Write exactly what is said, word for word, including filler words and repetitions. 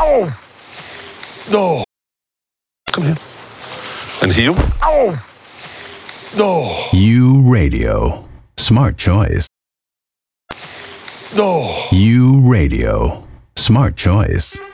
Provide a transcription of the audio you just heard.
Oh. No. Come here. And heel. Oh. No. U Radio. Smart choice. No. U Radio. Smart choice.